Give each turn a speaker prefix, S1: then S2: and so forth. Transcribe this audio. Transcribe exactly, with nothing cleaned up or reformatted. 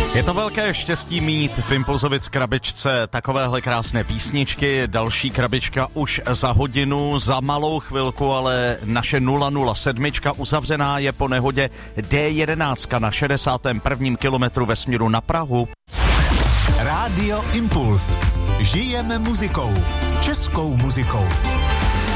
S1: Je to velké štěstí mít v Impulzovic krabičce takovéhle krásné písničky. Další krabička už za hodinu, za malou chvilku, ale naše nula nula sedm uzavřená je po nehodě D jedenáct na šedesátém prvním kilometru ve směru na Prahu.
S2: Rádio Impuls. Žijeme muzikou. Českou muzikou.